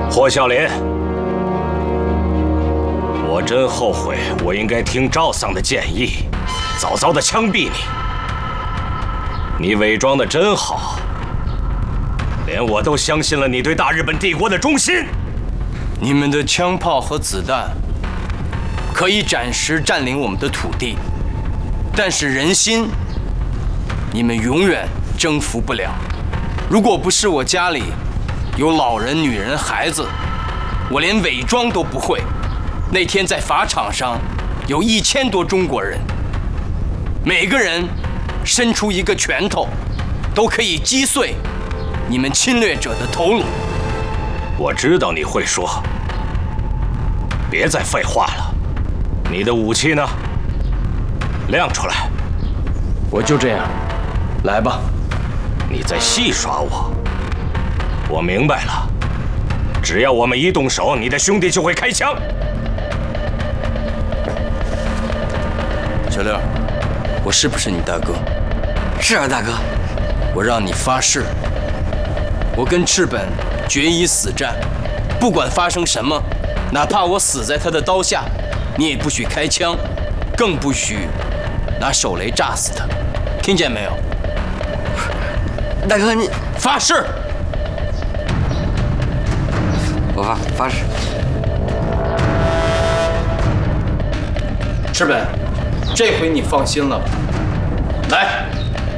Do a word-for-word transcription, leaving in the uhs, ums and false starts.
霍孝廉，我真后悔，我应该听赵桑的建议，早早的枪毙你。你伪装的真好，连我都相信了你对大日本帝国的忠心。 你们的枪炮和子弹可以暂时占领我们的土地，但是人心，你们永远征服不了。如果不是我家里有老人、女人、孩子，我连伪装都不会。那天在法场上，有一千多中国人，每个人伸出一个拳头，都可以击碎你们侵略者的头颅。 我知道你会说，别再废话了。你的武器呢？亮出来。 我就这样，来吧。 你在戏耍我。我明白了，只要我们一动手，你的兄弟就会开枪。 小六，我是不是你大哥？ 是啊，大哥。 我让你发誓，我跟赤本决一死战，不管发生什么，哪怕我死在他的刀下，你也不许开枪，更不许拿手雷炸死他，听见没有？ 大哥，你发誓。 我发发誓。 赤本，这回你放心了吧？来。